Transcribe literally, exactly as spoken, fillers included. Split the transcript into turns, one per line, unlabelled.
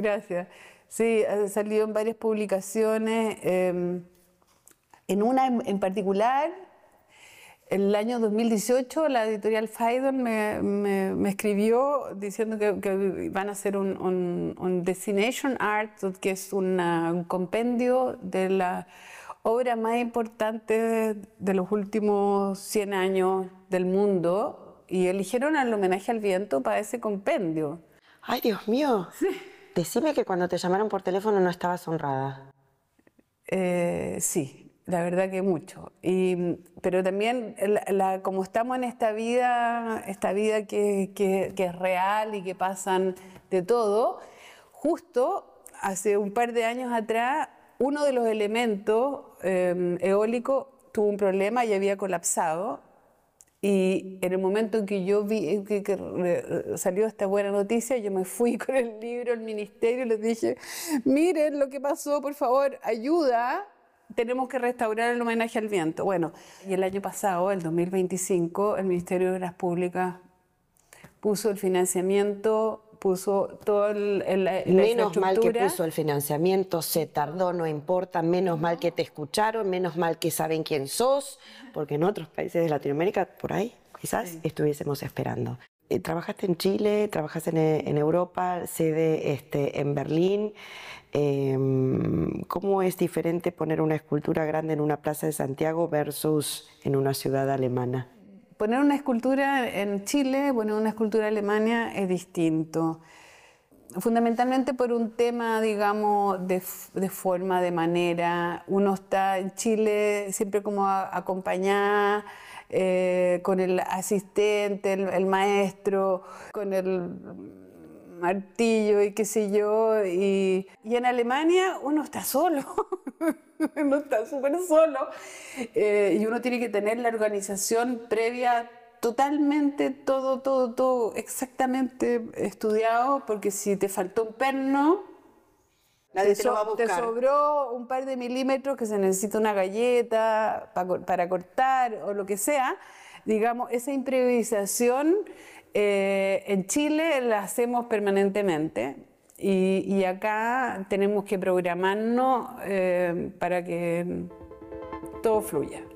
gracias. Sí, ha salido en varias publicaciones. Eh, en una en, en particular, el año dos mil dieciocho, la editorial Phaidon me, me, me escribió diciendo que, que van a hacer un, un, un Destination Art, que es una, un compendio de la obra más importante de los últimos cien años del mundo, y eligieron el homenaje al viento para ese compendio.
¡Ay, Dios mío!
Sí.
Decime que cuando te llamaron por teléfono no estabas honrada.
Eh, sí. La verdad que mucho. Y, pero también, la, la, como estamos en esta vida, esta vida que, que, que es real y que pasan de todo, justo hace un par de años atrás, uno de los elementos eh, eólicos tuvo un problema y había colapsado. Y en el momento en que yo vi que, que salió esta buena noticia, yo me fui con el libro al ministerio y les dije, miren lo que pasó, por favor, ayuda. Tenemos que restaurar el homenaje al viento. Bueno, y el año pasado, el dos mil veinticinco, el Ministerio de Obras Públicas puso el financiamiento, puso todo el, el, la
Menos mal que puso el financiamiento, se tardó, no importa, menos mal que te escucharon, menos mal que saben quién sos, porque en otros países de Latinoamérica, por ahí, quizás sí, estuviésemos esperando. Eh, trabajaste en Chile, trabajaste en, en Europa, sede este, en Berlín. Eh, ¿Cómo es diferente poner una escultura grande en una plaza de Santiago versus en una ciudad alemana?
Poner una escultura en Chile, poner una escultura en Alemania es distinto. Fundamentalmente por un tema, digamos, de, de forma, de manera. Uno está en Chile siempre como acompañada, eh, con el asistente, el, el maestro, con el martillo y qué sé yo. Y, y en Alemania uno está solo. Uno está súper solo, eh, y uno tiene que tener la organización previa totalmente, todo, todo, todo exactamente estudiado, porque si te faltó un perno,
nadie
te,
te lo va a
so,
buscar.
Te sobró un par de milímetros que se necesita una galleta para, para cortar o lo que sea, digamos, esa improvisación eh, en Chile la hacemos permanentemente. Y, y acá tenemos que programarnos eh, para que todo fluya.